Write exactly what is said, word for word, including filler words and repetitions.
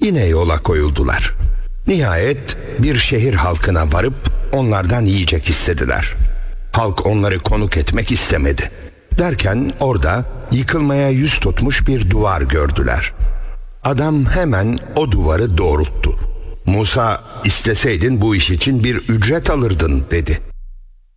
Yine yola koyuldular. Nihayet bir şehir halkına varıp onlardan yiyecek istediler. Halk onları konuk etmek istemedi. Derken orada yıkılmaya yüz tutmuş bir duvar gördüler. Adam hemen o duvarı doğrulttu. Musa, isteseydin bu iş için bir ücret alırdın dedi.